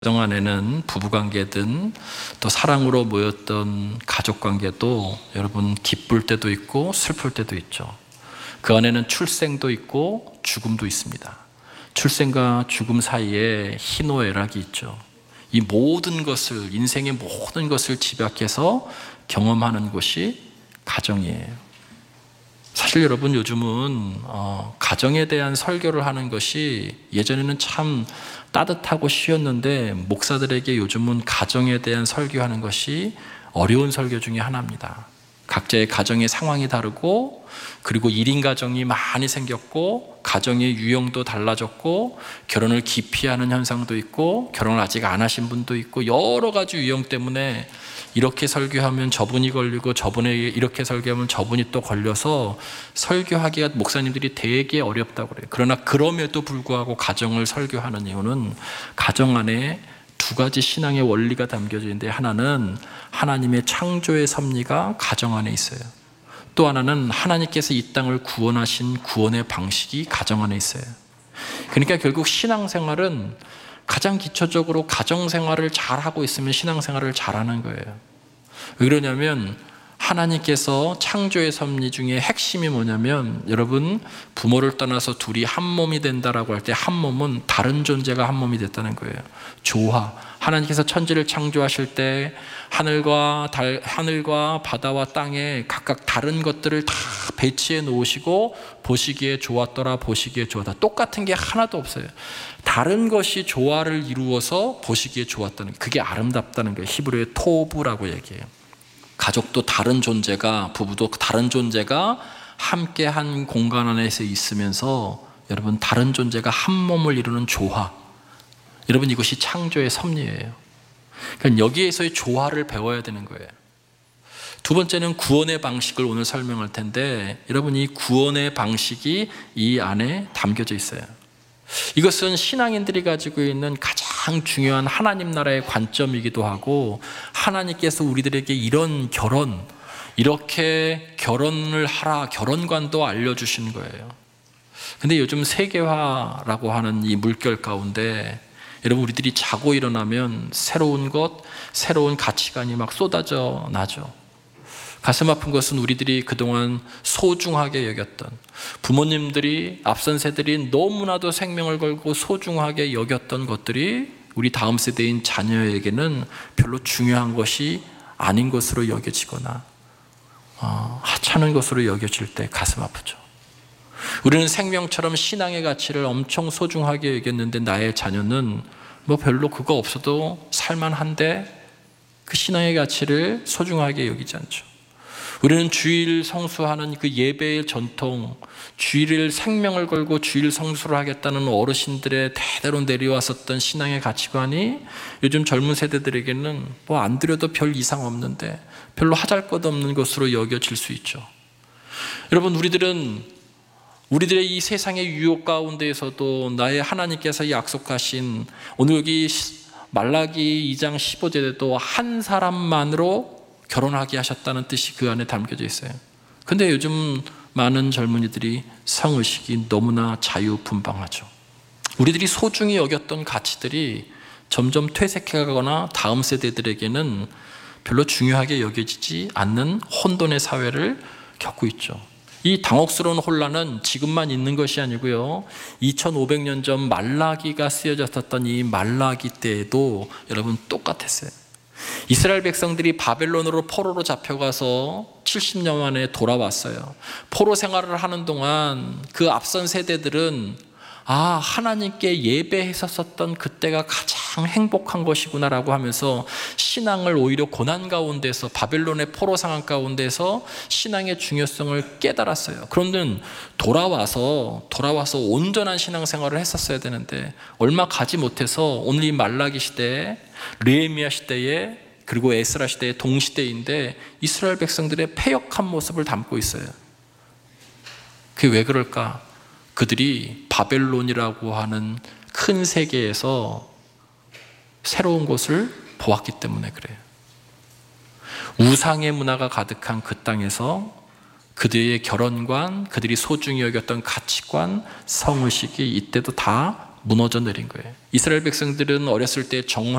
가정 안에는 부부관계든 또 사랑으로 모였던 가족관계도 여러분 기쁠 때도 있고 슬플 때도 있죠. 그 안에는 출생도 있고 죽음도 있습니다. 출생과 죽음 사이에 희노애락이 있죠. 이 모든 것을, 인생의 모든 것을 집약해서 경험하는 곳이 가정이에요. 사실 여러분 요즘은 가정에 대한 설교를 하는 것이 예전에는 참 따뜻하고 쉬웠는데 목사들에게 요즘은 가정에 대한 설교하는 것이 어려운 설교 중에 하나입니다. 각자의 가정의 상황이 다르고 그리고 1인 가정이 많이 생겼고 가정의 유형도 달라졌고 결혼을 기피하는 현상도 있고 결혼을 아직 안 하신 분도 있고 여러 가지 유형 때문에 이렇게 설교하면 저분이 걸리고 저분에 이렇게 설교하면 저분이 또 걸려서 설교하기가 목사님들이 되게 어렵다고 그래요. 그러나 그럼에도 불구하고 가정을 설교하는 이유는 가정 안에 두 가지 신앙의 원리가 담겨져 있는데 하나는 하나님의 창조의 섭리가 가정 안에 있어요. 또 하나는 하나님께서 이 땅을 구원하신 구원의 방식이 가정 안에 있어요. 그러니까 결국 신앙생활은 가장 기초적으로 가정생활을 잘하고 있으면 신앙생활을 잘하는 거예요. 왜 그러냐면 하나님께서 창조의 섭리 중에 핵심이 뭐냐면 여러분 부모를 떠나서 둘이 한 몸이 된다라고 할 때 한 몸은 다른 존재가 한 몸이 됐다는 거예요. 조화. 하나님께서 천지를 창조하실 때 하늘과 바다와 땅에 각각 다른 것들을 다 배치해 놓으시고 보시기에 좋았더라 보시기에 좋았다. 똑같은 게 하나도 없어요. 다른 것이 조화를 이루어서 보시기에 좋았다는, 그게 아름답다는 거예요. 히브리어의 토부라고 얘기해요. 가족도 다른 존재가, 부부도 다른 존재가 함께 한 공간 안에서 있으면서 여러분 다른 존재가 한 몸을 이루는 조화, 여러분 이것이 창조의 섭리예요. 그러니까 여기에서의 조화를 배워야 되는 거예요. 두 번째는 구원의 방식을 오늘 설명할 텐데 여러분 이 구원의 방식이 이 안에 담겨져 있어요. 이것은 신앙인들이 가지고 있는 가장 중요한 하나님 나라의 관점이기도 하고 하나님께서 우리들에게 이렇게 결혼을 하라, 결혼관도 알려주신 거예요. 근데 요즘 세계화라고 하는 이 물결 가운데 여러분 우리들이 자고 일어나면 새로운 가치관이 막 쏟아져 나죠. 가슴 아픈 것은 우리들이 그동안 소중하게 여겼던, 부모님들이 앞선 세대들이 너무나도 생명을 걸고 소중하게 여겼던 것들이 우리 다음 세대인 자녀에게는 별로 중요한 것이 아닌 것으로 여겨지거나 하찮은 것으로 여겨질 때 가슴 아프죠. 우리는 생명처럼 신앙의 가치를 엄청 소중하게 여겼는데 나의 자녀는 별로 그거 없어도 살만한데 그 신앙의 가치를 소중하게 여기지 않죠. 우리는 주일 성수하는 그 예배의 전통, 주일을 생명을 걸고 주일 성수를 하겠다는 어르신들의 대대로 내려왔었던 신앙의 가치관이 요즘 젊은 세대들에게는 안 드려도 별 이상 없는데 별로 하잘것없는 것으로 여겨질 수 있죠. 여러분 우리들의 이 세상의 유혹 가운데에서도 나의 하나님께서 약속하신 오늘 여기 말라기 2장 15절에도 한 사람만으로 결혼하게 하셨다는 뜻이 그 안에 담겨져 있어요. 근데 요즘 많은 젊은이들이 성의식이 너무나 자유분방하죠. 우리들이 소중히 여겼던 가치들이 점점 퇴색해가거나 다음 세대들에게는 별로 중요하게 여겨지지 않는 혼돈의 사회를 겪고 있죠. 이 당혹스러운 혼란은 지금만 있는 것이 아니고요. 2500년 전 말라기가 쓰여졌었던 이 말라기 때에도 여러분 똑같았어요. 이스라엘 백성들이 바벨론으로 포로로 잡혀가서 70년 만에 돌아왔어요. 포로 생활을 하는 동안 그 앞선 세대들은 하나님께 예배했었던 그때가 가장 행복한 것이구나라고 하면서 신앙을 오히려 고난 가운데서 바벨론의 포로 상황 가운데서 신앙의 중요성을 깨달았어요. 그런데 돌아와서 온전한 신앙생활을 했었어야 되는데 얼마 가지 못해서 오늘 이 말라기 시대에 느헤미야 시대에 그리고 에스라 시대의 동시대인데 이스라엘 백성들의 패역한 모습을 담고 있어요. 그게 왜 그럴까? 그들이 바벨론이라고 하는 큰 세계에서 새로운 것을 보았기 때문에 그래요. 우상의 문화가 가득한 그 땅에서 그들의 결혼관, 그들이 소중히 여겼던 가치관, 성의식이 이때도 다 무너져 내린 거예요. 이스라엘 백성들은 어렸을 때 정말